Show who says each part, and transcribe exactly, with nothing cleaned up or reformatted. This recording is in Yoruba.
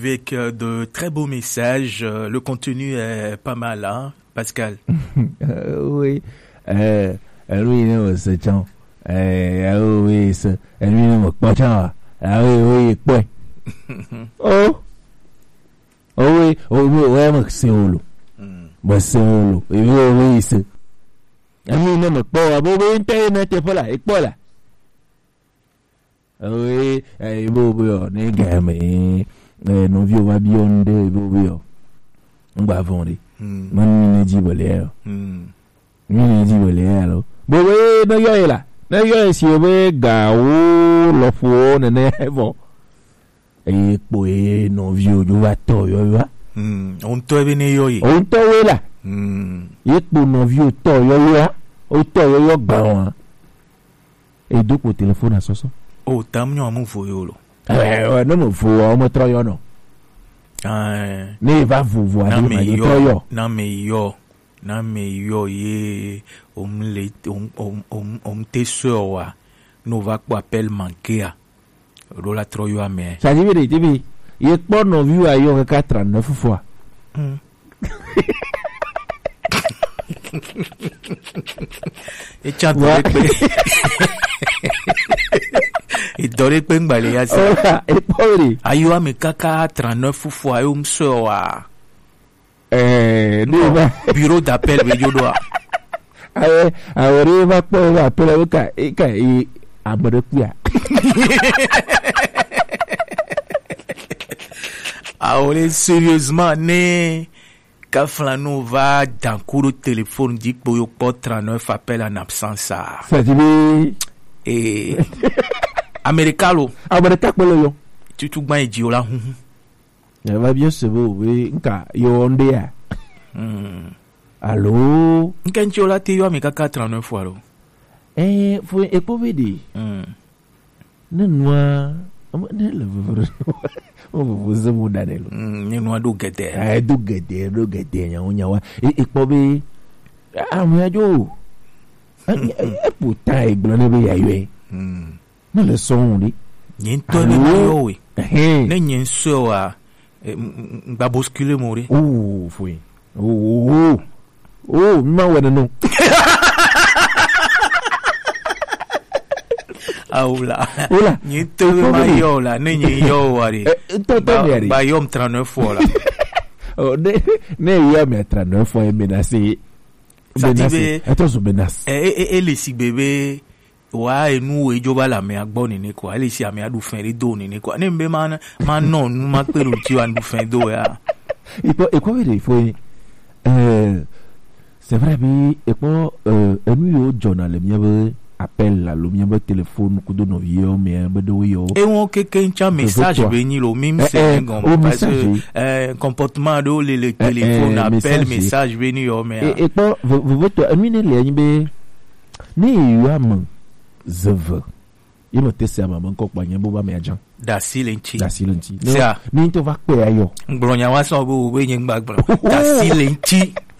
Speaker 1: Avec euh, de très beaux messages, euh, le contenu est pas mal, hein, Pascal.
Speaker 2: euh, oui, euh, lui non c'est chant, euh, oui c'est, lui non pas chant, ah oui oui quoi, oh, oh oui, oh oui ouais mais c'est olo, mais c'est olo, oui oui c'est, lui non pas, ah bon oui internet est pas là, est pas là, oui, eh bon bon, n'est gamin. Eh, non vieux va bien de bobo on va vendre man ni di bolé ni di bolé alors bobo na yo là na yo si o be ga o lo fo ne ne bon e po e non vieux du va to yo va
Speaker 1: on to be ne yo yi
Speaker 2: on to we là e po non vieux to yo yo o to yo yo gba won e do ko téléphone à soso
Speaker 1: o tam nyo amu fo yo lo
Speaker 2: eh non mo fo o mo tro yo no
Speaker 1: ah
Speaker 2: ne va vous voir
Speaker 1: na me
Speaker 2: yo
Speaker 1: yo na me yo na me yo ye om le om om om om te so wa no va ko appel manqué a ro la tro yo ame
Speaker 2: ça dit vérité bi ye po no view ayo ka trente-neuf fois
Speaker 1: e chanto pe e dore pe ngbale ya se
Speaker 2: e pori
Speaker 1: ayo ame kaka trente-neuf fois ayo mso wa
Speaker 2: eh no va
Speaker 1: bureau d'appel be yo do
Speaker 2: aye awore va po va appel ka e ka e abode pia
Speaker 1: awore sérieusement ne ka flano va dans cours téléphone dit pour yo po trente-neuf appel en absence ça
Speaker 2: ça dit
Speaker 1: et americano
Speaker 2: abode ko lo yo
Speaker 1: tu tu gba eji ola hun
Speaker 2: ya va bien se bo we nka yo onde ya
Speaker 1: hmm
Speaker 2: allo
Speaker 1: nka nji ola te yo ame kaka trente-neuf fois lo
Speaker 2: eh fo e po vedi
Speaker 1: hmm
Speaker 2: ne noa ne le on vous vous danelo
Speaker 1: ni no do gede
Speaker 2: eh do gede do gede nya onya wa e po be amu ajo e puta e gbon ne be ya ywe
Speaker 1: hmm
Speaker 2: ne le son di
Speaker 1: ni to ni yo we
Speaker 2: eh
Speaker 1: ne nyen so a ba bousculer mori
Speaker 2: oh foi oh oh oh ma wa no
Speaker 1: aula
Speaker 2: ola
Speaker 1: ni to ma yo la ne nyen yo wari
Speaker 2: to to yari
Speaker 1: ba yom trente-neuf fois la
Speaker 2: oh ne ne ya me trente-neuf fois e menacé menacé attention menace
Speaker 1: eh eh le si bébé wa enu e joba la me agbo ni ni ko ale si ame adu fin ri do ni ni ko ne mbe ma ma no nu ma pe lo ti wa ndu fin do ya
Speaker 2: e ko e ko vede foi euh c'est vrai bi e ko euh enu yo journal mi be appel la lo mi be téléphone ku do no yo mi be do yo
Speaker 1: e won keke ncha message be ni lo mi se ngon parce que euh comportement do le le téléphone appel message be ni yo me
Speaker 2: e ko vous votre enu ne le yin be ni yo am zeve il me teste ma man ko pa yen bo ba me ajan
Speaker 1: da silenti
Speaker 2: da silenti
Speaker 1: ça
Speaker 2: ni to va pe ayo
Speaker 1: ngbonya wa so bo we yen gbagbo da silenti